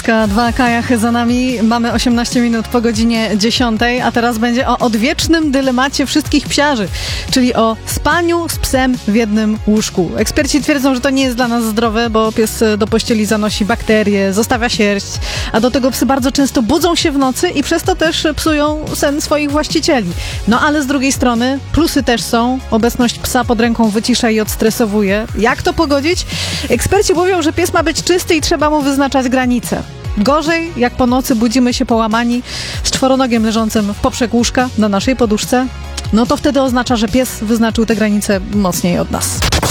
Jedyneczka, 2 kajachy za nami. Mamy 18 minut po godzinie 10, a teraz będzie o odwiecznym dylemacie wszystkich psiarzy, czyli o spaniu z psem w jednym łóżku. Eksperci twierdzą, że to nie jest dla nas zdrowe, bo pies do pościeli zanosi bakterie, zostawia sierść, a do tego psy bardzo często budzą się w nocy i przez to też psują sen swoich właścicieli. No ale z drugiej strony plusy też są. Obecność psa pod ręką wycisza i odstresowuje. Jak to pogodzić? Eksperci mówią, że pies ma być czysty i trzeba mu wyznaczać granice. Gorzej, jak po nocy budzimy się połamani z czworonogiem leżącym w poprzek łóżka na naszej poduszce, no to wtedy oznacza, że pies wyznaczył te granice mocniej od nas.